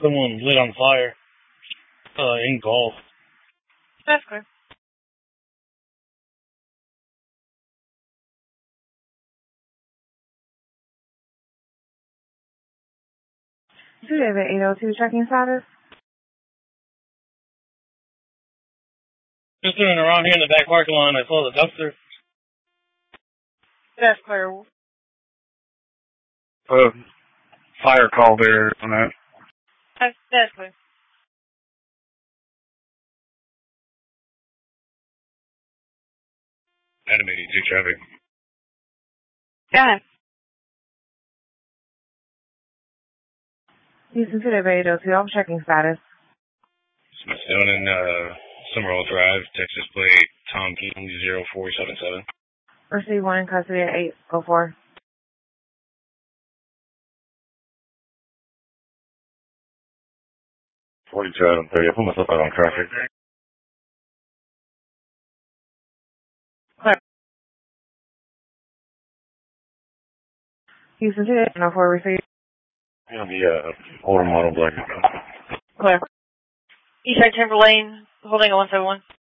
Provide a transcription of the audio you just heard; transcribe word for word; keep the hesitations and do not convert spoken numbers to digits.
someone lit on fire uh, in Gulf. That's clear. two David eight oh two, checking status. Just doing around here in the back parking lot, I saw the dumpster. That's clear. Uh, fire call there on that. That's, that's clear. Animating two traffic. Go ahead. Houston two David eight oh two, I'm checking status. Smithsonian, uh, Summerall Drive, Texas plate, Tom King, zero four seven seven. Receive one in custody at eight oh four. forty-two Adam thirty. I put myself out on traffic. Clear. Houston two David eight oh four, receive. On the, uh, older model black. Clear. Eastside Timberlane, holding on one seven one.